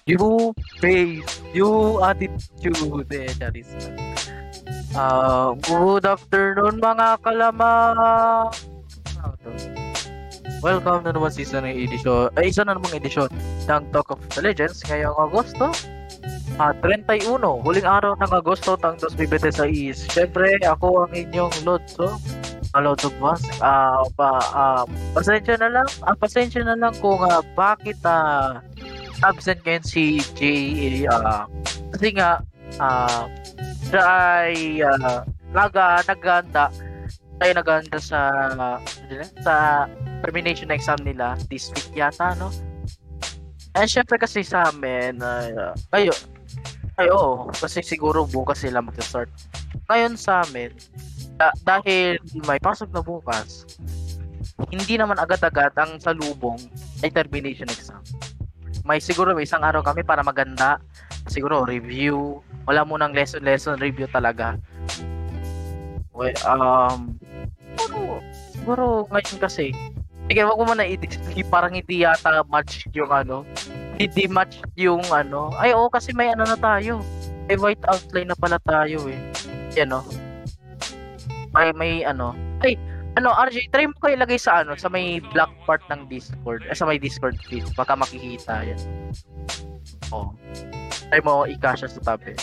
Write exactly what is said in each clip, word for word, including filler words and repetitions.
You face, you attitude. Eh, charis. Ah, good afternoon mga kalamang. Welcome na naman sa isa ng edisyon, ay isa na namang edisyon ng Talk of the Legends ngayong Agosto. Ah, thirty-one, huling araw ng Agosto tang twenty twenty-six. Siyempre, ako ang inyong Lotso. Hello to boss. Ah, pa, ah, pasensya na lang. Ah, pasensya na lang kung ah, bakit ah, absent ngayon si Jay. Ah, kasi nga, ah, siya ay ah, naga, naganda ay naganda sa ano yun, sa termination exam nila this week yata, no? Eh, syempre kasi sa amin, ay, ah, ayo, ay, oo, kasi siguro bukas sila mag-start. Ngayon sa amin, da- dahil may pasok na bukas, hindi naman agad-agad ang salubong ay termination exam. May siguro may isang araw kami para maganda, siguro review, wala munang lesson-lesson review talaga. Well, um, siguro, siguro ngayon kasi, sige, wag mo muna i- parang hindi yata match yung ano, hindi match yung ano, ay oo kasi may ano na tayo, may white outline na pala tayo eh, yan no, may, may ano, ay, ano, R J, try mo kayo ilagay sa ano, sa may black part ng Discord, eh, sa may Discord feed, baka makikita yan. Oh, try mo i-cash sa tabi.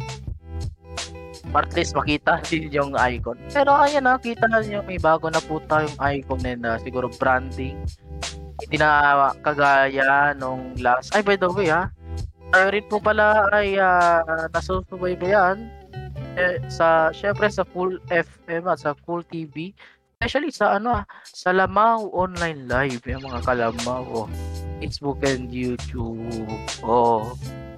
At least makita din yung icon. Pero ayan na, kita na niyo may bago na po tayong icon na siguro branding. Hindi na kagaya nung last. Ay, by the way ha, tayo rin po pala ay uh, nasusubaybayan eh, sa, syempre sa Cool F M at sa Cool T V. Especially sa ano ah, sa Lamau Online Live, yung mga Kalamaw. Oh. Facebook and YouTube. Oh.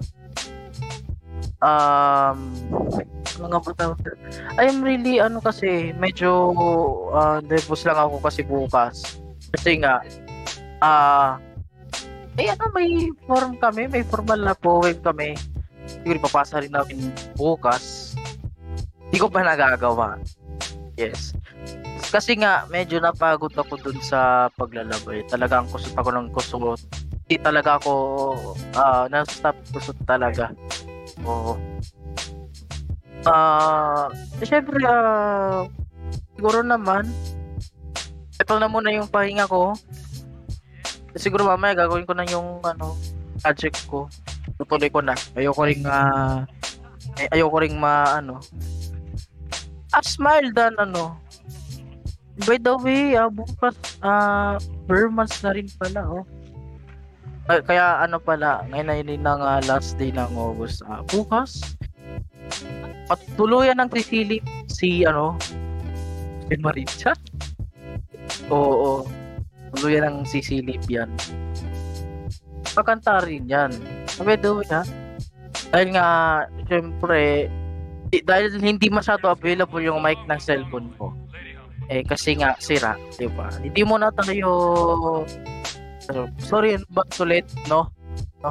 Um, mga bata, I'm really ano kasi medyo uh, nervous lang ako kasi bukas. Kasi nga ah uh, eh ano may form kami, may formal na poem kami. Siguro papasa rin namin bukas. Hindi ko pa nagagawa. Yes. Kasi nga medyo napagod ako dun sa paglalabay. Talagang kusot ako ng kusot. Hindi talaga ako uh, na-stop kusot talaga. Oo. Ah, uh, syempre uh, siguro naman ito na muna yung pahinga ko. Siguro mamaya gagawin ko na yung ano project ko. Tutuloy ko na. Ayoko ring uh, ayoko ring ma ano. Ah, smile dan ano. By the way, uh, bukas ah uh, Burmans na rin pala oh. Uh, kaya ano pala, ngayon na yun ng uh, last day ng August. Uh, bukas, at tuluyan ng sisilip si ano, si Maritza. Oo, tuluyan ng sisilip yan. Pakanta rin yan. Sabi daw ha, dahil nga, syempre, dahil hindi masyado available yung mic ng cellphone ko. Eh, kasi nga, sira, di ba? Hindi mo na tayo So, sorry but ulit, no? No?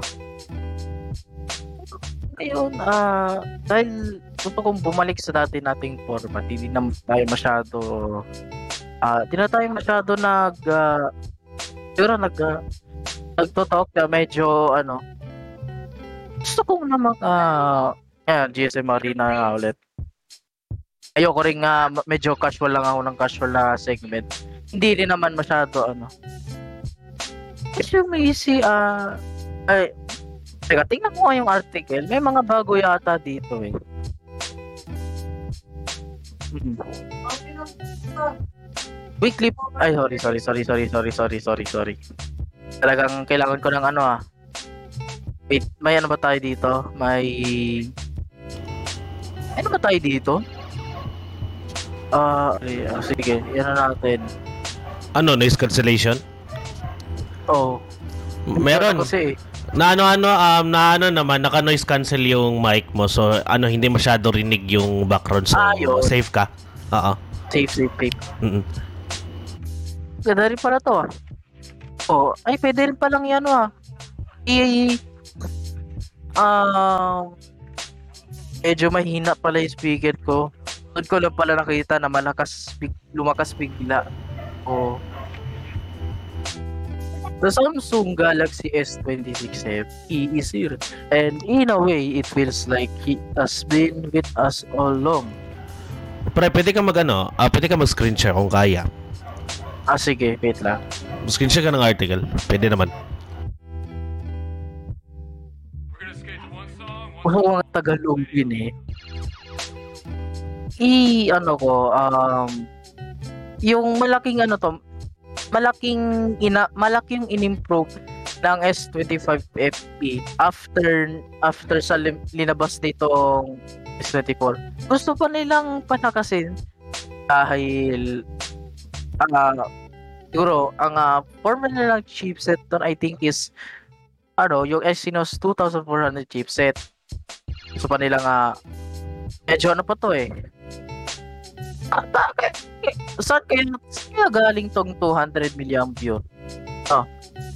Ayun, ah, uh, dahil gusto kong bumalik sa dati nating format, hindi na tayo masyado, ah, uh, hindi na tayo masyado nag, uh, siguro nag, uh, nagtotalk na medyo, ano, gusto kong namang, ah, uh, ayan, G S M Arena nga ulit. Ayoko rin nga, uh, medyo casual lang ako ng casual na segment. Hindi rin naman masyado, ano, kasi may si ah uh, ay teka, tingnan ko nga yung article. May mga bago yata dito eh. Hmm. Weekly ay sorry sorry sorry sorry sorry sorry sorry sorry. Talagang kailangan ko ng ano ah. Wait, may ano ba tayo dito? May ano ba tayo dito? Ah, uh, okay, uh, sige, yan na natin. Ano, noise cancellation? Oh. Meron. Kasi na ano ano um na ano naman naka noise cancel yung mic mo, so ano hindi masyado rinig yung background, so ah, safe ka. Oo. Safe safe safe. Mm. Ganda rin pala to ah. Oh, ay pwede rin palang yan ah. I um medyo mahina pala yung speaker ko. Doon ko lang pala nakita na malakas lumakas bigla. Oh. The Samsung Galaxy S twenty-six F E is here, and in a way, it feels like it has been with us all along. Pre, pwede ka mag ano, ah, pwede ka mag screen share kung kaya. Ah, sige, wait lang. Screen share ka ng article, pwede naman. Kung mga Tagalog yun eh. I, ano ko, um, yung malaking ano to, malaking ina malaking in-improve ng S twenty-five F E after after sa lim, linabas nitong S twenty-four. Gusto pa nilang palakasin dahil uh, siguro ang uh, formula nilang chipset doon I think is ano, yung Exynos twenty-four hundred chipset. Gusto pa nilang uh, medyo ano pa to eh. Ah, bakit? Saan kayo, kaya galing tong two hundred milliampere? Oh.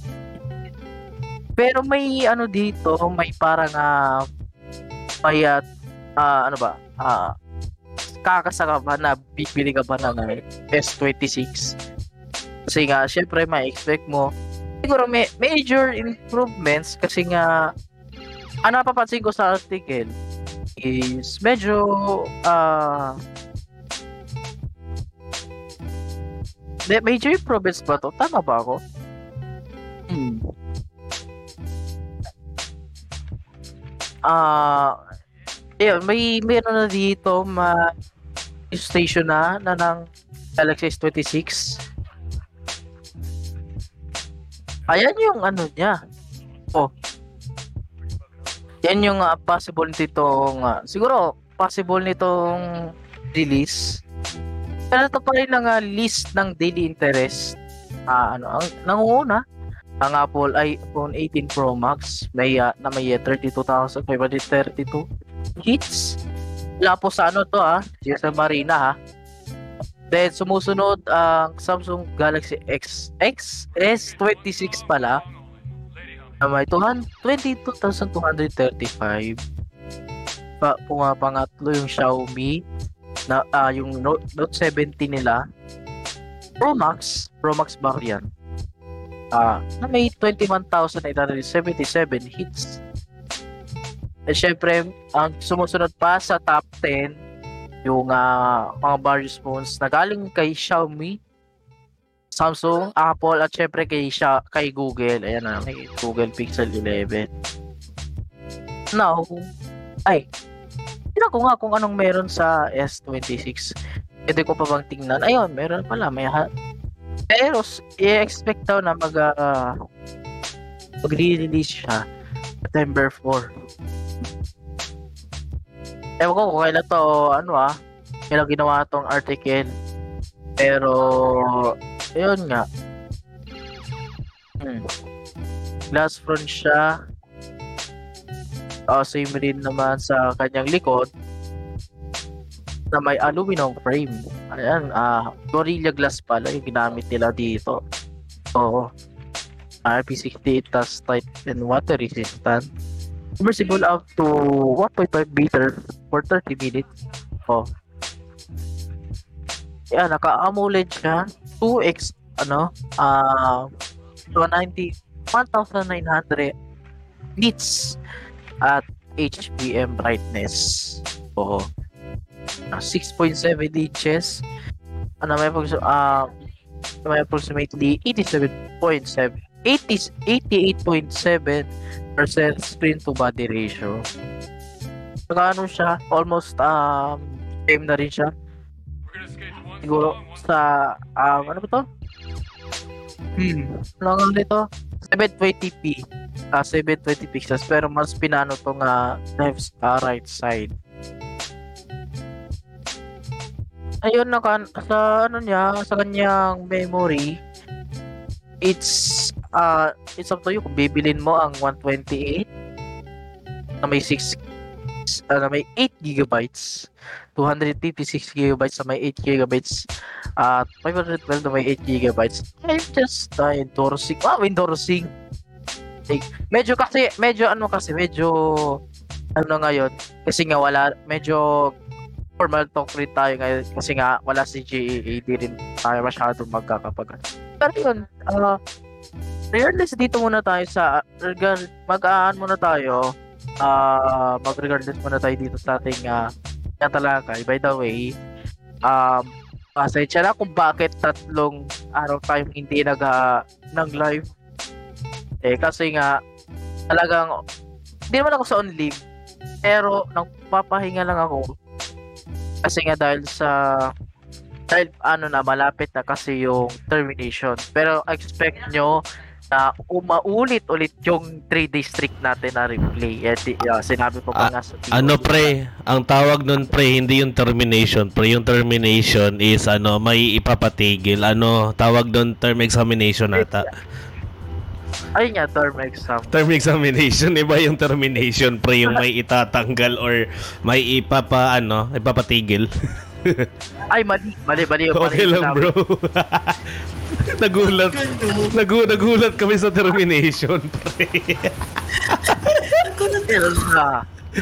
Pero may ano dito, may parang uh, may uh, uh, ano ba? Uh, kakasaka ba na bibili ka ba ng uh, S twenty-six? Kasi nga, syempre may expect mo. Siguro may major improvements kasi nga ano napapansin ko sa article is medyo uh, major improvements ba to? Tama ba ako? Hmm. Ah, uh, yeah, may meron na dito ma station na na ng Galaxy S twenty-six. Ayan yung ano niya. Oh. Yan yung uh, possible nitong uh, siguro possible nitong release. Pero ito pa rin ang uh, list ng daily interest. Uh, ano, ang nangunguna ang Apple iPhone eighteen Pro Max may uh, na may uh, thirty-two thousand five hundred thirty-two hits. Wala po sa ano to ah, sa Marina ha. Then sumusunod ang uh, Samsung Galaxy X X S twenty-six pala. Na may twenty-two thousand two hundred thirty-five. Pa pumapangatlo yung Xiaomi na uh, yung Note, Note seventeen nila Pro Max Pro Max variant ah uh, na may twenty-one thousand eight hundred seventy-seven hits. At syempre ang sumusunod pa sa top ten yung uh, mga various phones na galing kay Xiaomi, Samsung, Apple at syempre kay Sha- kay Google. Ayan na, may Google Pixel eleven. Now, ay tingnan ko nga kung anong meron sa S twenty-six. Pwede ko pa bang tingnan? Ayun, meron pala. May ha- Pero, i-expect daw na mag, uh, mag-release siya September fourth. Ewan ko kung kailan to, ano ah, kailan ginawa tong article. Pero, ayun nga. Hmm. Glass front siya. Uh, same rin naman sa kanyang likod na may aluminum frame. Ayan, ah, uh, Gorilla Glass pala yung ginamit nila dito. Oo. I P sixty-eight tas tight and water resistant. Submersible up to one point five meter for thirty minutes. Oh. Yan, naka-AMOLED siya. two X, ano, ah, uh, one thousand nine hundred nits at H P M brightness. Oh. Uh, six point seven inches. Ano may pag uh, may approximately eighty-seven point seven eighty-eight point seven percent screen to body ratio. Saka ano siya, almost um same na rin siya. Siguro sa um, ano ba to? Hmm, ano nga dito? seven twenty p. Uh, seven twenty pixels pero mas pinano tong uh, left uh, right side. Ayun na kan sa ano niya sa kanyang memory, it's uh it's up to you kung bibilin mo ang one twenty-eight na may six uh, na may eight gigabytes, two fifty-six gigabytes na may eight gigabytes at five twelve na may eight gigabytes. I'm just uh, endorsing wow endorsing like, medyo kasi medyo ano kasi medyo ano ngayon kasi nga wala medyo formal talk rin tayo ngayon kasi nga wala si G A A, di rin tayo masyadong magkakapag. Pero yun, uh, regardless dito muna tayo sa regard mag-aan muna tayo. Ah, mag-regardless muna tayo dito sa ating uh, talakay. By the way, um pasensya na kung bakit tatlong araw tayong hindi nag uh, nag-live. Eh kasi nga talagang hindi naman ako sa on leave, pero nagpapahinga lang ako kasi nga dahil sa dahil ano na malapit na kasi yung termination. Pero expect nyo na umaulit-ulit yung three day streak natin na replay. Eh, di, yeah, sinabi ko pa Ah, nga sa ano pre, ang tawag nun pre, hindi yung termination. Pre, yung termination is ano, may ipapatigil. Ano, tawag nun term examination ata. Ayun nga, term exam. Term examination, iba yung termination pre, yung may itatanggal or may ipapa, ano, ipapatigil. Ay, mali, mali, mali. mali Okay yung lang sinabi. bro. nagulat, nagu, nagulat kami sa termination pre. Ayun na.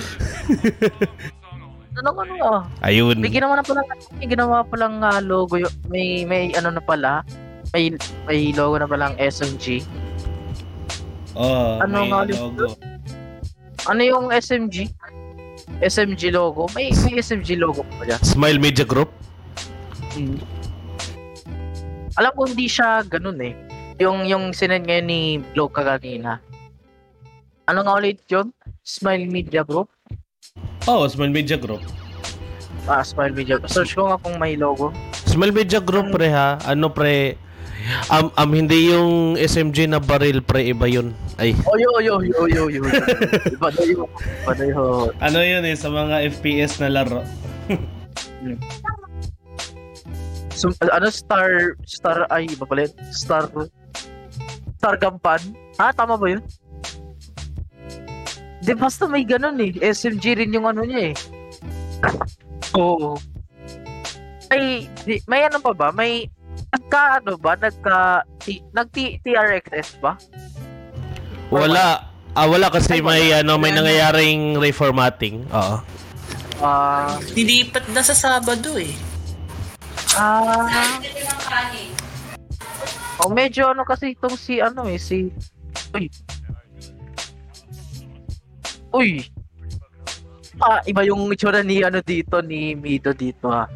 Ano ano ah? Ayun. May ginawa na pala, may ginawa palang uh, logo, y- may may ano na pala, may may logo na palang S M G. Oh, Ano may nga ulit logo. Ano yung S M G? S M G logo? May, may S M G logo pa dyan. Smile Media Group? Hmm. Alam ko hindi siya ganun eh. Yung yung sinend ngayon ni Blow kaganina. Ano nga ulit yun? Smile Media Group? Oh, Smile Media Group. Ah, Smile Media Group. Search ko nga kung may logo. Smile Media Group pre ha. Ano pre? Um, um hindi yung S M G na baril pre, iba yun. Ay. Oh, yo, yo, yo, yo, yo. Iba na yun. Iba na yun. Ano yun eh, sa mga F P S na laro. So, ano, Star, Star, ay, iba pala yun. Star, Star Gampan? Ha, tama ba yun? Di, basta may ganun eh. S M G rin yung ano niya eh. Oo. May, di, may ano pa ba? May, nagka, ano ba? Nagka, t, nag-T R X S ba? Wala. Ah, wala kasi Ay, wala. may ano, may nangyayaring reformatting. Oo. Ah, Nilipat na sa Sabado eh. ah, oh, medyo ano kasi itong si, ano eh, si, uy, uy, ah, iba yung itsura ni, ano dito, ni Mido dito ha.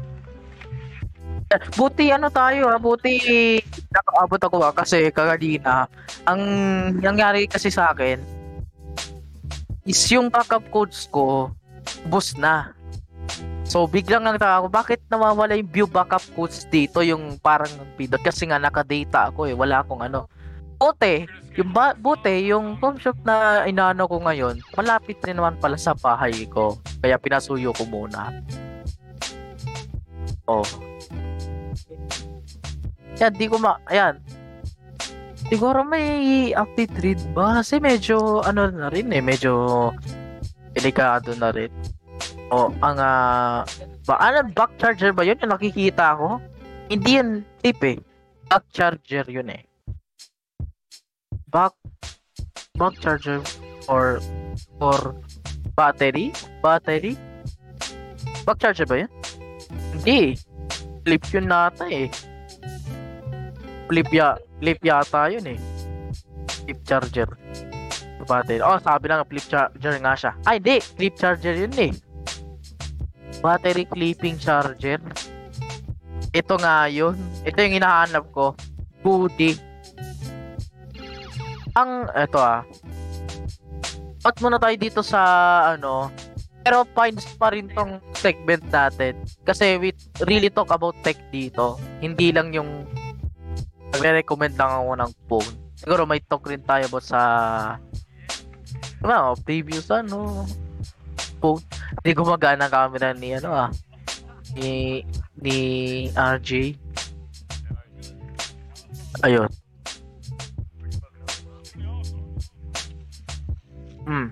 Buti ano tayo ha, buti nakaabot ako ha, kasi kaganina, ang nangyari kasi sa akin, is yung backup codes ko, bus na. So, biglang nagtaka ako, bakit nawawala yung view backup codes dito, yung parang pindot? Kasi nga, naka-data ako eh, wala akong ano. Buti, yung ba, buti, yung home shop na inaano ko ngayon, malapit rin naman pala sa bahay ko. Kaya pinasuyo ko muna. Oh. Yan, di ko ma... Ayan. Siguro may update read ba? Kasi medyo, ano na rin eh, medyo delikado na rin. O, ang uh, ba, ano, back charger ba yun? Yung nakikita ko? Hindi yun tip eh. Back charger yun eh. Back back charger or or battery? Battery? Back charger ba yun? Hindi. Flip yun nata eh. Flip ya, flip yata yun eh. Flip charger. Battery. Oh, sabi lang flip charger nga siya. Ay, hindi. Flip charger yun eh. Battery clipping charger. Ito nga yun. Ito yung hinahanap ko. Goody. Ang, eto ah. Pat muna tayo dito sa, ano, pero finds pa rin tong segment natin. Kasi we really talk about tech dito. Hindi lang yung nagre-recommend lang ako ng phone. Siguro may talk rin tayo about sa, ano, previews, ano, phone. Hindi gumagana ang camera ni ano ah ni ni R J. Ayun. Hmm.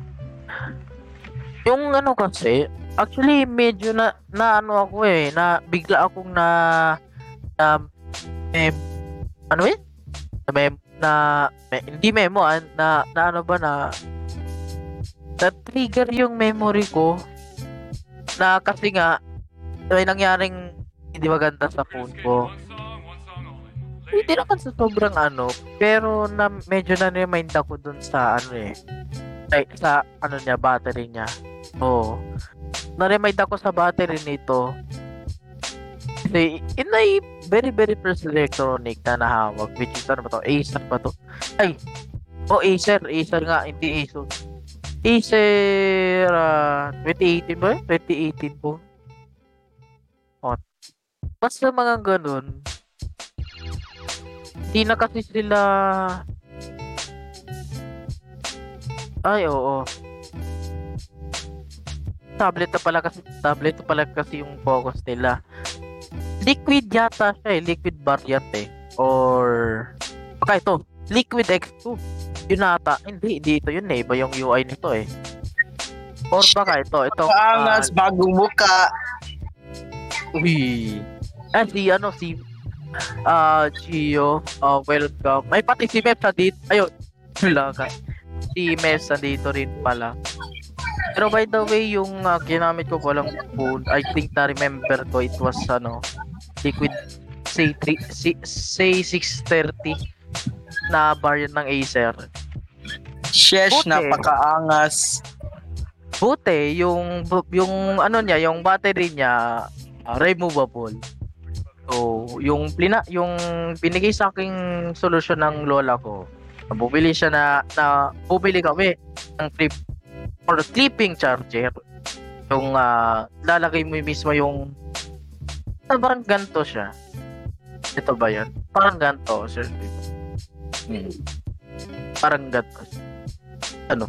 Yung ano kasi, actually medyo na na ano ako eh, na bigla akong na na mem, ano eh? Na mem, na me, hindi memo ah, na na ano ba na na-trigger yung memory ko na kasi nga may nangyaring hindi maganda sa phone ko. Hindi naman sa sobrang ano, pero na medyo na-remind ako dun sa ano eh. Ay, sa ano niya, battery niya. Oo. Na-remind ako sa battery nito. Kasi in a very very first electronic na nahawag, which is ano ba to? Acer ba to? Ay, oh Acer, Acer nga, hindi Asus. Acer uh, twenty eighteen ba? twenty eighteen po. Oh. Basta mga ganun. Hindi na kasi sila ay oo. Tablet na pala kasi tablet na pala kasi yung focus nila. Liquid yata siya eh, liquid variant eh. Or baka ito, Liquid X two. Yun ata, hindi, dito yun eh, iba yung U I nito eh. Or baka ito, ito. Paangas, uh, bagong muka. Uy. Ah, si ano, si ah, uh, Gio, uh, welcome. May pati si Mep sa dito. Ayun, wala ka. Si Mep sa dito rin pala. Pero by the way, yung uh, ginamit ko ko lang phone, I think na remember ko, it was ano, Liquid say three say six thirty na variant ng Acer. Sheesh, napakaangas. Buti yung yung ano niya, yung battery niya uh, removable. So, yung plina, yung binigay sa aking solusyon ng lola ko. Bumili siya na na bumili kami ng clip or clipping charger. Yung uh, lalagay mo mismo yung parang ganto siya. Ito ba yan? Parang ganto, sir. Hmm. Parang ganto. Ano?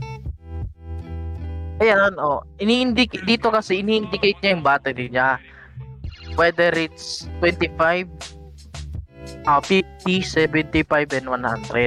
Ayan, oh. Ini-indicate dito kasi ini-indicate niya yung battery niya. Whether it's twenty-five, uh, fifty, seventy-five, and one hundred.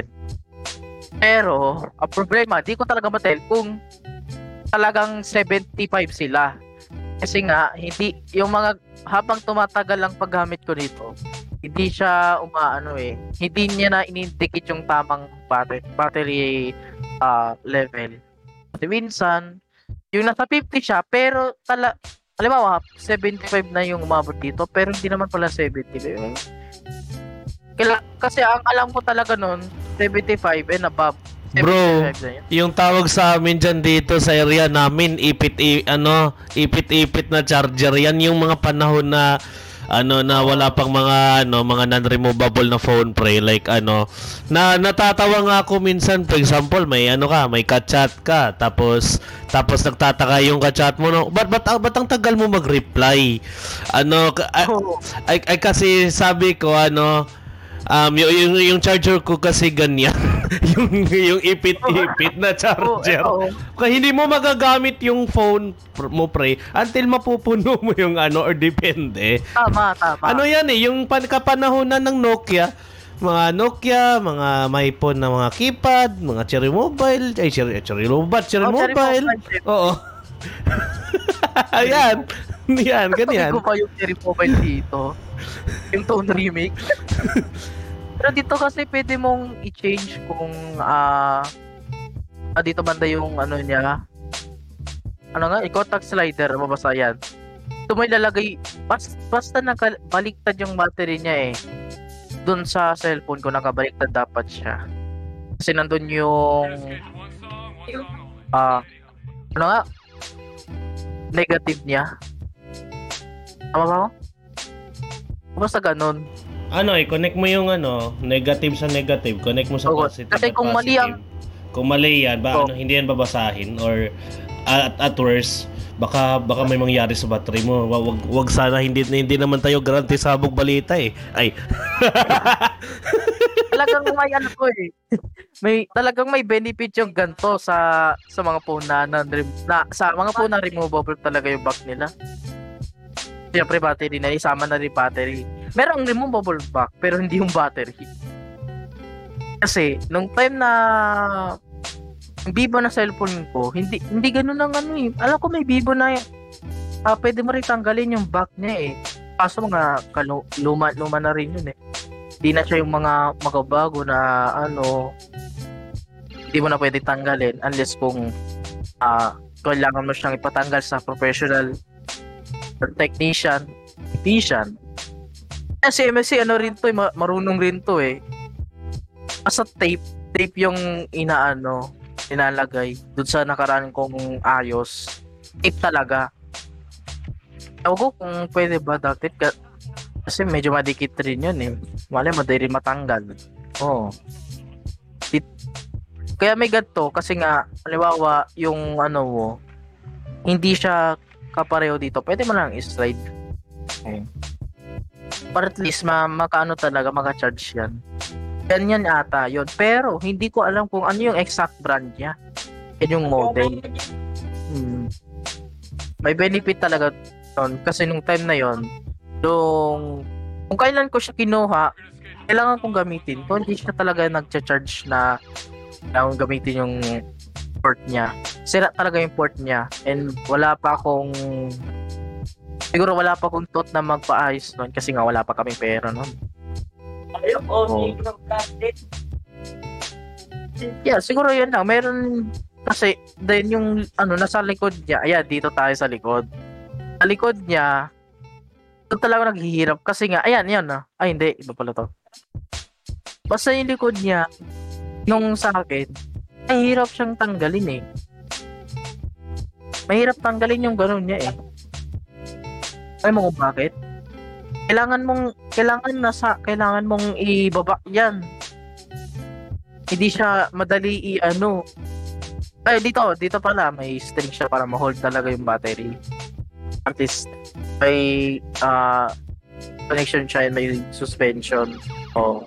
Pero, ang problema, di ko talaga matel kung talagang seventy-five sila. Kasi nga, hindi, yung mga, habang tumatagal ang paggamit ko nito, hindi siya umaano eh, hindi niya na in-indicate yung tamang battery, battery uh, level. Kasi minsan, yung nasa fifty siya, pero tala, halimbawa, seventy-five na yung umabot dito, pero hindi naman pala seventy-five. Kaya, kasi ang alam ko talaga nun, seventy-five and above. Bro, yung tawag sa amin dyan dito sa area namin, ipit, i, ano, ipit-ipit na charger. Yan yung mga panahon na, ano, na wala pang mga, ano, mga non-removable na phone pre. Like, ano, na natatawa nga ako minsan, for example, may, ano ka, may ka-chat ka, tapos, tapos nagtataka yung ka-chat mo, no, ba't, ba't, ba't ang tagal mo mag-reply? Ano, ay, ay, ay kasi sabi ko, ano, Um, yung, yung, yung charger ko kasi ganyan. yung, yung ipit-ipit na charger. Oh, oh. Kaya hindi mo magagamit yung phone mo, pre, until mapupuno mo yung ano, or depende. Tama, tama. Ano yan eh, yung pan- kapanahonan ng Nokia, mga Nokia, mga may phone na mga keypad, mga Cherry Mobile, ay Cherry, Cherry Mobile, Cherry Oh, Cherry Mobile. Mobile. Oo. Ayan. Yan, ganyan. Sabi ko pa yung Cherry Mobile dito. Yung tone remake. Pero dito kasi pwede mong i-change kung ah uh, dito banda yung ano niya. Ano nga, i-contact slider, mabasa yan. Ito mo ilalagay, basta, basta nakabaliktad yung battery niya eh. Doon sa cellphone ko nakabaliktad dapat siya. Kasi nandun yung ah uh, ano nga, negative niya. Tama ba ako? Basta ganun. Ano, i-connect mo yung ano, negative sa negative, connect mo sa Oo, positive kasi at kung mali positive. ang- Kung mali yan, ba, Oo. ano, hindi yan babasahin or at, at worst, baka baka may mangyari sa battery mo. Wa- Wag wag sana hindi hindi naman tayo garanti sa habog balita eh. Ay. Talagang may ano ko eh. May talagang may benefit yung ganto sa sa mga phone na, na, na sa mga phone na removable talaga yung back nila. Siyempre battery na isama na rin battery. Merong removable back pero hindi yung battery. Kasi nung time na yung Vivo na cellphone ko, hindi hindi ganoon ang ano eh. Alam ko may Vivo na uh, pwede mo rin tanggalin yung back niya eh. Kaso mga kalu- luma luma na rin yun eh. Hindi na siya yung mga magabago na ano, hindi mo na pwede tanggalin unless kung uh, kailangan mo siyang ipatanggal sa professional or technician technician Kasi M S C ano rin to, eh, ma- marunong rin to eh. Asa tape, tape yung inaano, inalagay dun sa nakaraan kong ayos. Tape talaga. Ewan ko kung pwede ba dati ka- kasi medyo madikit rin yun eh. Mali, madali matanggal. Oo. It- Kaya may ganito kasi nga, halimbawa, yung ano mo, hindi siya kapareho dito. Pwede mo lang i-slide. Okay. Para at least ma makaano talaga, maka-charge yan. Ganyan ata yun. Pero hindi ko alam kung ano yung exact brand niya. Yan yung model. Hmm. May benefit talaga yun. Kasi nung time na yon, nung kung kailan ko siya kinuha, kailangan kong gamitin. Kung hindi siya talaga nagcha-charge na kailangan gamitin yung port niya. Sira talaga yung port niya. And wala pa akong siguro wala pa akong thought na magpaayos nun kasi nga wala pa kaming pera nun. Oh. Yeah, siguro yun lang. Meron kasi then yung ano nasa likod niya. Ayan, dito tayo sa likod. Sa likod niya, doon talaga naghihirap kasi nga, ayan, yan ah. Ay, hindi, iba pala to. Basta yung likod niya, nung sa akin, mahirap siyang tanggalin eh. Mahirap tanggalin yung gano'n niya eh. Ay mo kung bakit? Kailangan mong, kailangan nasa, kailangan mong ibaba yan. Hindi siya madali i-ano. Ay, dito, dito pala, may string siya para ma-hold talaga yung battery. At least, may uh, connection siya and may suspension. Oh.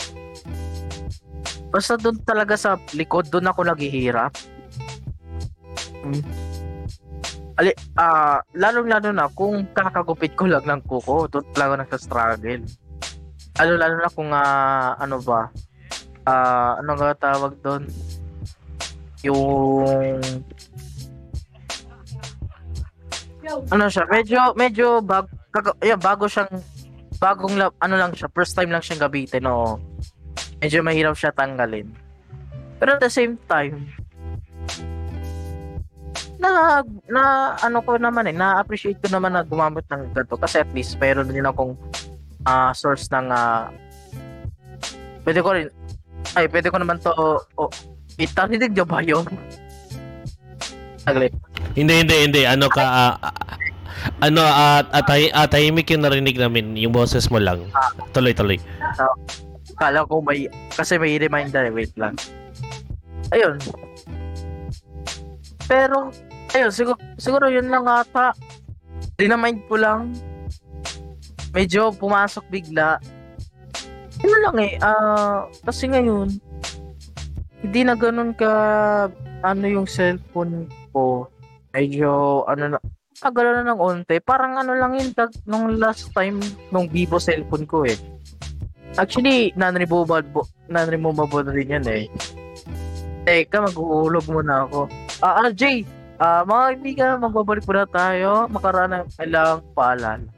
Basta doon talaga sa likod, doon ako naghihirap. Hmm. Ali, ah, uh, lalong-lalo na kung kakagupit ko lang ng kuko, doon talaga nagsa-struggle. Lalo-lalo na kung uh, ano ba, ah, uh, ano nga tawag doon? Yung ano siya, medyo medyo bag kaga, yeah, bago siyang bagong ano lang siya, first time lang siyang gamitin, no. Medyo mahirap siya tanggalin. Pero at the same time, na na ano ko naman eh, na-appreciate ko naman na gumamit ng ganito kasi at least mayroon din akong uh, source ng uh, pwede ko rin ay pwede ko naman to oh, itarinig niyo ba yun? Saglit. Hindi, hindi, hindi. Ano ka, uh, ano, at uh, atay, atahimik yung narinig namin, yung boses mo lang. Tuloy, tuloy. So, kala ko may, kasi may reminder, wait lang. Ayun. Pero, ayun, siguro, siguro yun lang ata. Dinamind ko lang. Medyo pumasok bigla. Ano lang eh, ah, uh, kasi ngayon, hindi na ganun ka, ano yung cellphone ko. Medyo, ano na, agalo na ng onte. Parang ano lang yun, tag, nung last time, nung Vivo cellphone ko eh. Actually, non-removable, non-removable na rin yan eh. Teka, mag-uulog muna ako. Ah, R J, ah, mga kaibigan, magbabalik muna tayo. Makaraan ng ilang paalala.